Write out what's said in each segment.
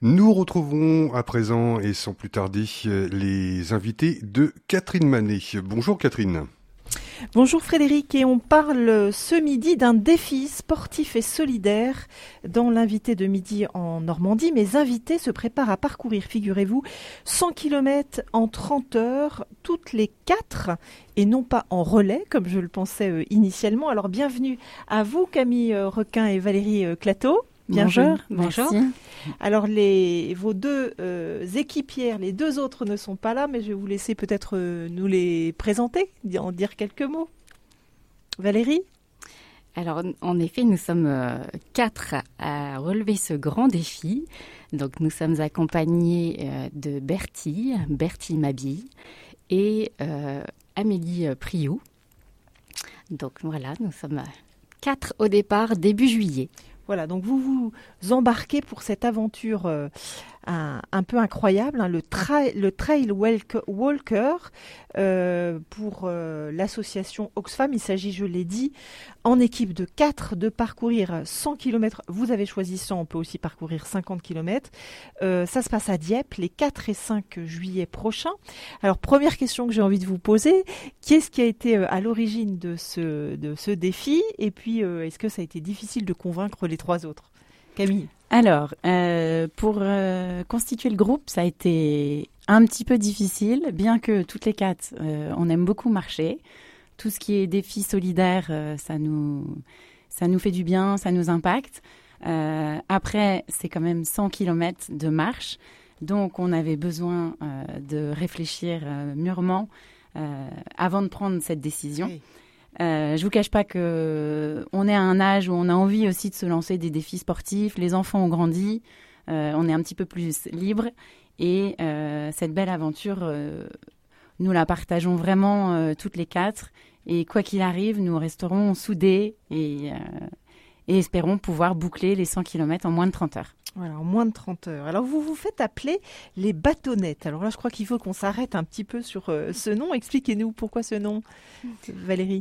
Nous retrouvons à présent et sans plus tarder les invités de Catherine Manet. Bonjour Catherine. Bonjour Frédéric, et on parle ce midi d'un défi sportif et solidaire dans l'invité de midi en Normandie. Mes invités se préparent à parcourir, figurez-vous, 100 km en 30 heures, toutes les 4, et non pas en relais, comme je le pensais initialement. Alors bienvenue à vous Camille Requin et Valérie Clateau. Bonjour. Bonjour. Alors vos deux équipières, les deux autres ne sont pas là, mais je vais vous laisser peut-être nous les présenter, en dire quelques mots. Valérie ? Alors en effet, nous sommes 4 à relever ce grand défi. Donc nous sommes accompagnés de Bertie Mabille et Amélie Priou. Donc voilà, nous sommes 4 au départ, début juillet. Voilà, donc vous vous embarquez pour cette aventure un peu incroyable, le Trail Walker pour l'association Oxfam. Il s'agit, je l'ai dit, en équipe de 4 de parcourir 100 km. Vous avez choisi 100, on peut aussi parcourir 50 km. Ça se passe à Dieppe les 4 et 5 juillet prochains. Alors, première question que j'ai envie de vous poser, qui est-ce qui a été à l'origine de ce défi? Et puis, est-ce que ça a été difficile de convaincre les 3 autres? Camille? Alors, pour constituer le groupe, ça a été un petit peu difficile, bien que toutes les 4, on aime beaucoup marcher. Tout ce qui est défi solidaire, ça nous fait du bien, ça nous impacte. Après, c'est quand même 100 km de marche, donc on avait besoin de réfléchir mûrement avant de prendre cette décision. Oui. Je vous cache pas que on est à un âge où on a envie aussi de se lancer des défis sportifs. Les enfants ont grandi, on est un petit peu plus libre et cette belle aventure, nous la partageons vraiment toutes les 4. Et quoi qu'il arrive, nous resterons soudés et espérons pouvoir boucler les 100 km en moins de 30 heures. Voilà, en moins de 30 heures. Alors, vous vous faites appeler les bâtonnettes. Alors là, je crois qu'il faut qu'on s'arrête un petit peu sur ce nom. Expliquez-nous pourquoi ce nom, Valérie.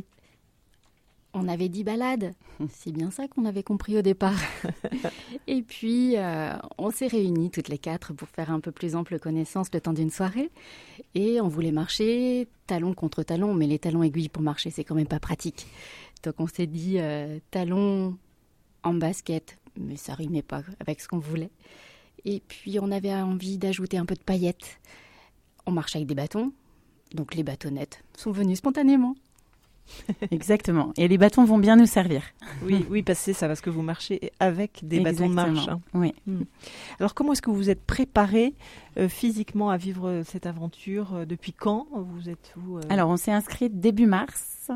On avait dit balade, c'est bien ça qu'on avait compris au départ. Et puis, on s'est réunis toutes les 4 pour faire un peu plus ample connaissance le temps d'une soirée. Et on voulait marcher talon contre talon, mais les talons aiguilles pour marcher, c'est quand même pas pratique. Donc on s'est dit talon en basket, mais ça rimait pas avec ce qu'on voulait. Et puis on avait envie d'ajouter un peu de paillettes. On marche avec des bâtons, donc les bâtonnettes sont venues spontanément. Exactement. Et les bâtons vont bien nous servir. Oui, parce que c'est ça, parce que vous marchez avec des bâtons de marche. Hein. Oui. Alors, comment est-ce que vous êtes préparé physiquement à vivre cette aventure? Depuis quand vous êtes où Alors, on s'est inscrit début mars.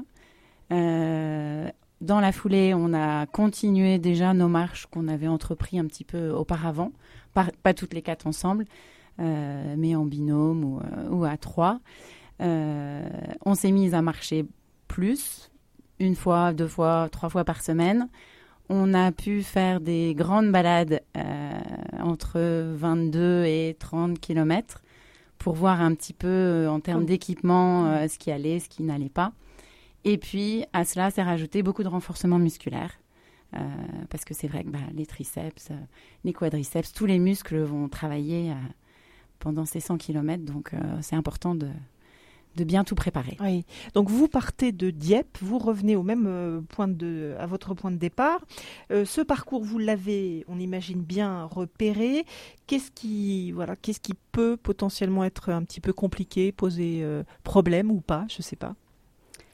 Dans la foulée, on a continué déjà nos marches qu'on avait entrepris un petit peu auparavant. Pas toutes les 4 ensemble, mais en binôme ou à 3. On s'est mis à marcher plus, 1 fois, 2 fois, 3 fois par semaine. On a pu faire des grandes balades entre 22 et 30 km pour voir un petit peu en termes d'équipement ce qui allait, ce qui n'allait pas. Et puis, à cela, s'est rajouté beaucoup de renforcement musculaire parce que c'est vrai que les triceps, les quadriceps, tous les muscles vont travailler pendant ces 100 km. Donc, c'est important de bien tout préparer. Oui. Donc vous partez de Dieppe, vous revenez au même à votre point de départ. Ce parcours, vous l'avez, on imagine, bien repéré. Qu'est-ce qui peut potentiellement être un petit peu compliqué, poser problème ou pas, je ne sais pas. Valérie ?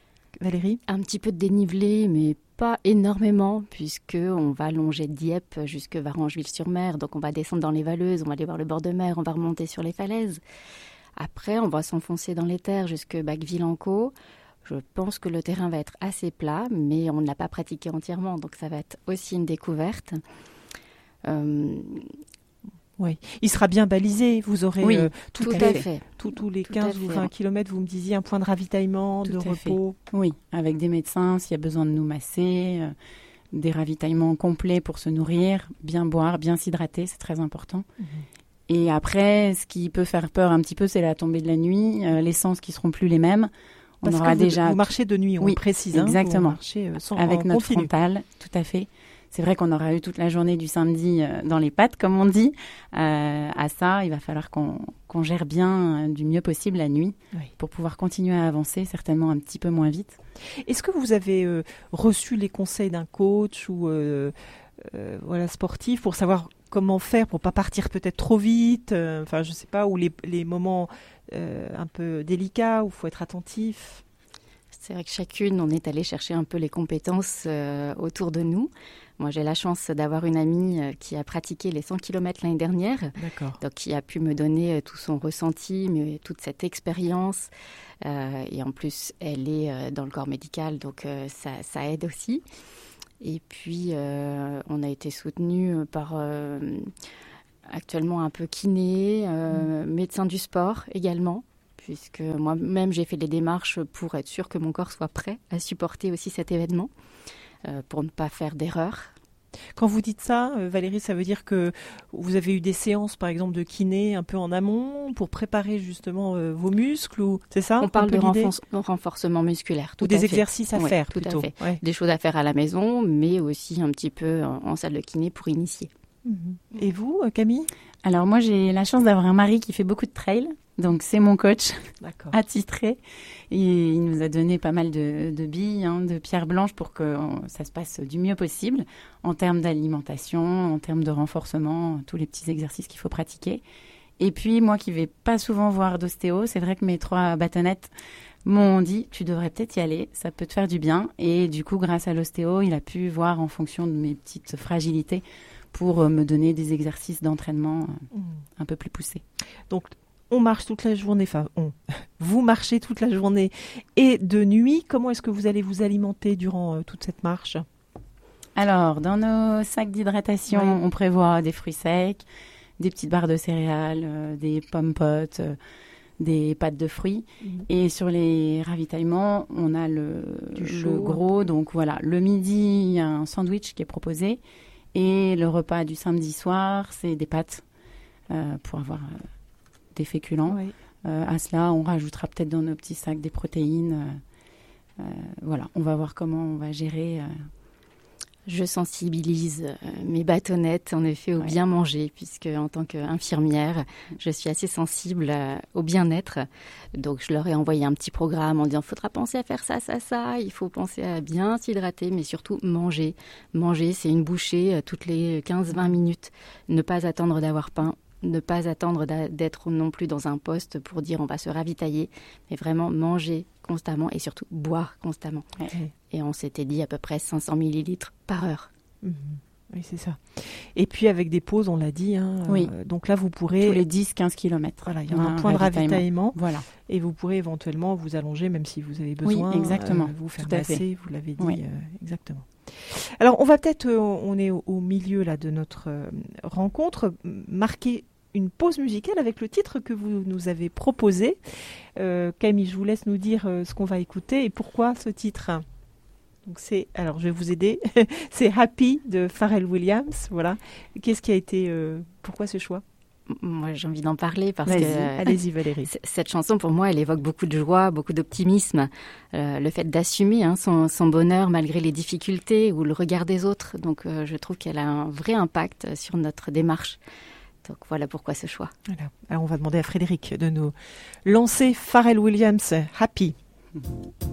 Un petit peu de dénivelé, mais pas énormément, puisqu'on va longer Dieppe jusque Varengeville-sur-Mer. Donc on va descendre dans les valleuses, on va aller voir le bord de mer, on va remonter sur les falaises. Après, on va s'enfoncer dans les terres jusque Bacqueville-en-Caux. Je pense que le terrain va être assez plat, mais on ne l'a pas pratiqué entièrement, donc ça va être aussi une découverte. Oui, il sera bien balisé. Vous aurez tout à fait. Tous les 15 ou 20 km, vous me disiez, un point de ravitaillement, de repos. Oui, avec des médecins, s'il y a besoin de nous masser, des ravitaillements complets pour se nourrir, bien boire, bien s'hydrater, c'est très important. Et après, ce qui peut faire peur un petit peu, c'est la tombée de la nuit, les sens qui seront plus les mêmes. On aura déjà. Vous marchez de nuit, on précise. Exactement. Vous marchez avec notre frontal, tout à fait. c'est vrai qu'on aura eu toute la journée du samedi dans les pattes, comme on dit. À ça, il va falloir qu'on gère bien du mieux possible la nuit pour pouvoir continuer à avancer, certainement un petit peu moins vite. Est-ce que vous avez reçu les conseils d'un coach ou sportif pour savoir comment faire pour pas partir peut-être trop vite, je sais pas, ou les moments un peu délicats où il faut être attentif? C'est vrai que chacune, on est allé chercher un peu les compétences autour de nous. Moi, j'ai la chance d'avoir une amie qui a pratiqué les 100 km l'année dernière. D'accord. Donc, qui a pu me donner tout son ressenti, mais toute cette expérience. Et en plus, elle est dans le corps médical, donc ça aide aussi. Et puis, on a été soutenus par actuellement un peu kiné, médecin du sport également, puisque moi-même, j'ai fait des démarches pour être sûre que mon corps soit prêt à supporter aussi cet événement, pour ne pas faire d'erreur. Quand vous dites ça, Valérie, ça veut dire que vous avez eu des séances, par exemple, de kiné un peu en amont pour préparer justement vos muscles, ou c'est ça? On parle de renforcement musculaire. Ou des exercices à faire, tout plutôt. À fait. Ouais. Des choses à faire à la maison, mais aussi un petit peu en salle de kiné pour initier. Et vous, Camille? Alors moi, j'ai la chance d'avoir un mari qui fait beaucoup de trail. Donc, c'est mon coach attitré. Et il nous a donné pas mal de billes, de pierres blanches pour que ça se passe du mieux possible en termes d'alimentation, en termes de renforcement, tous les petits exercices qu'il faut pratiquer. Et puis, moi qui vais pas souvent voir d'ostéo, c'est vrai que mes 3 bâtonnettes m'ont dit « tu devrais peut-être y aller, ça peut te faire du bien ». Et du coup, grâce à l'ostéo, il a pu voir en fonction de mes petites fragilités pour me donner des exercices d'entraînement un peu plus poussés. Donc, on marche toute la journée, vous marchez toute la journée et de nuit. Comment est-ce que vous allez vous alimenter durant toute cette marche? Alors, dans nos sacs d'hydratation, on prévoit des fruits secs, des petites barres de céréales, des pommes potes, des pâtes de fruits. Et sur les ravitaillements, on a le gros. Donc voilà, le midi, il y a un sandwich qui est proposé. Et le repas du samedi soir, c'est des pâtes pour avoir des féculents. À cela, on rajoutera peut-être dans nos petits sacs des protéines. Voilà, on va voir comment on va gérer. Je sensibilise mes bâtonnettes, en effet, au bien manger, puisque en tant qu'infirmière, je suis assez sensible au bien-être. Donc, je leur ai envoyé un petit programme en disant « il faudra penser à faire ça, ça, ça. Il faut penser à bien s'hydrater, mais surtout manger. Manger, c'est une bouchée toutes les 15-20 minutes. Ne pas attendre d'avoir faim. Ne pas attendre d'être non plus dans un poste pour dire on va se ravitailler, mais vraiment manger constamment et surtout boire constamment. Et on s'était dit à peu près 500 millilitres par heure. Oui, c'est ça. Et puis avec des pauses, on l'a dit. Donc là, vous pourrez... Tous les 10-15 km. Voilà, il y a un point de ravitaillement. Voilà. Et vous pourrez éventuellement vous allonger, même si vous avez besoin. Oui, exactement. Vous faire masser, vous l'avez dit. Exactement. Alors, on va peut-être, on est au milieu là, de notre rencontre, marquer une pause musicale avec le titre que vous nous avez proposé. Camille, je vous laisse nous dire ce qu'on va écouter et pourquoi ce titre. Donc alors je vais vous aider. C'est Happy de Pharrell Williams. Voilà. Qu'est-ce qui a été, pourquoi ce choix? Moi, j'ai envie d'en parler parce allez-y Valérie. Cette chanson, pour moi, elle évoque beaucoup de joie, beaucoup d'optimisme. Le fait d'assumer son bonheur malgré les difficultés ou le regard des autres. Donc, je trouve qu'elle a un vrai impact sur notre démarche. Donc voilà pourquoi ce choix. Voilà. Alors on va demander à Frédéric de nous lancer Pharrell Williams, Happy.